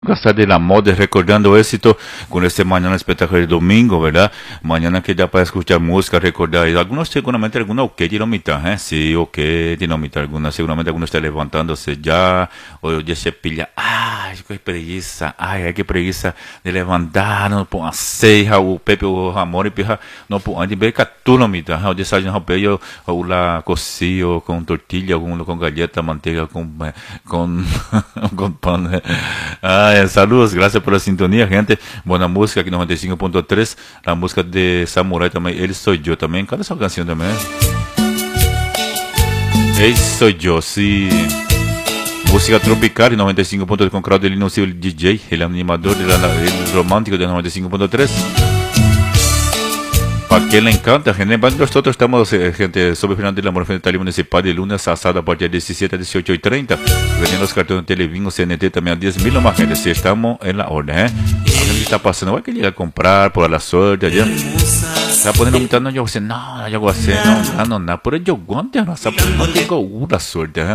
Casa de la Moda, recordando éxito con este mañana espectacular de domingo, ¿verdad? Mañana que da para escuchar música, recordar. Y algunos seguramente, algunos ok, dinamita, ¿eh? Sí, ok, dinamita, algunas, seguramente algunos están levantándose ya, o ya se pilla, ay, qué preguiça, ay, qué preguiça de levantar, não pôr uma ceia, o Pepe, o Ramon, e pirra, não pôr, antes bem que tu não me dá, o desayuno, o Pepe, o lá, cocido, com tortilha, com galleta, manteiga, con pan, né? Saludos, gracias por la sintonía, gente. Buena música aquí en 95.3. La música de Samurai también. Él soy yo también. ¿Cuál es esa canción también? Él soy yo, sí. Música tropical en 95.3 con Claudelino Silva, el DJ, el animador, el romántico de 95.3. ¿Para qué le encanta, gente? Nosotros estamos, gente, sobre el final de la Morfina Municipal de lunes a sábado a partir de 17 a 18:30. Vendiendo los cartones de Televingo, CNT también a 10.000 más, gente. Si estamos en la orden, ¿eh? ¿Qué está pasando? ¿Va que llega a comprar por la suerte allá? Está poniendo mitad, no, yo sé, no, yo voy a hacer, no, pero yo guante, no, está poniendo, tengo una suerte, ¿eh?